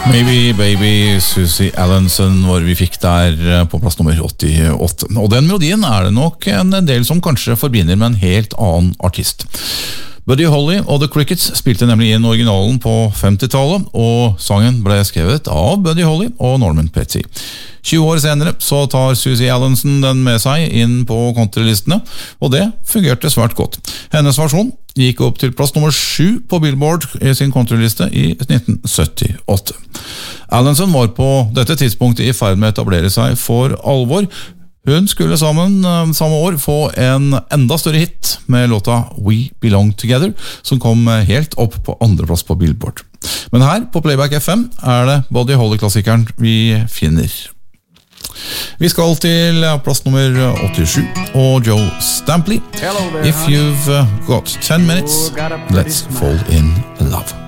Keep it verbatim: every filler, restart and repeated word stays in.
Maybe Baby, Susie Allenson, hvor vi fikk der på plass nummer åttiåtte. Og den melodien er det nok en del som kanskje forbinder med en helt annen artist. Buddy Holly og The Crickets spilte nemlig inn originalen på femtitallet, og sangen ble skrevet av Buddy Holly og Norman Petty. tjue år senere så tar Susie Allenson den med seg inn på countrylistene, og det fungerte svært godt. Hennes versjon gikk opp til plass nummer sju på Billboard i sin countryliste i nitten syttiåtte. Allenson var på dette tidspunktet i ferd med å etablere seg for alvor. Hun skulle sammen samme år få en enda større hit med låta We Belong Together, som kom helt opp på andreplass på Billboard. Men her på Playback F M er det Buddy Holly-klassikeren vi finner. Vi skal til plass nummer åttisju og Joe Stampley. If you've got ten minutes, let's fall in love.